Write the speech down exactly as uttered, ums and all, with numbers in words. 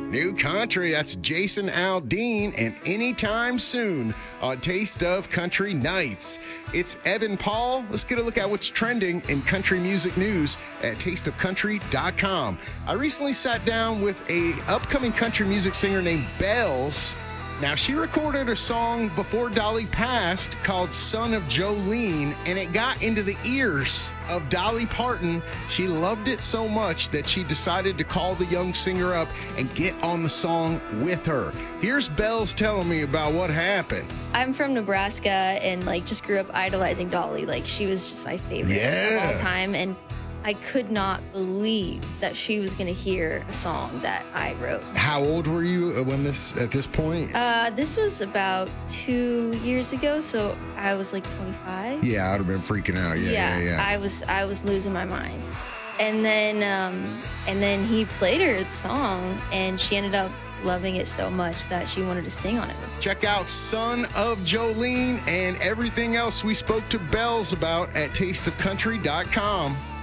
New country, that's Jason Aldean, and Anytime Soon on Taste of Country Nights. It's Evan Paul. Let's get a look at what's trending in country music news at taste of country dot com. I recently sat down with a upcoming country music singer named Bells. Now, she recorded a song before Dolly passed called Son of Jolene, and it got into the ears of Dolly Parton. She loved it so much that she decided to call the young singer up and get on the song with her. Here's Bells telling me about what happened. I'm from Nebraska and like just grew up idolizing Dolly. Like she was just my favorite Yeah. of all time. And I could not believe that she was going to hear a song that I wrote. How old were you when this at this point? Uh, this was about two years ago, so I was like twenty-five. Yeah, I'd have been freaking out. Yeah, yeah, yeah. I was I was losing my mind. And then um, and then he played her the song, and she ended up loving it so much that she wanted to sing on it. Check out Son of Jolene and everything else we spoke to Bells about at taste of country dot com.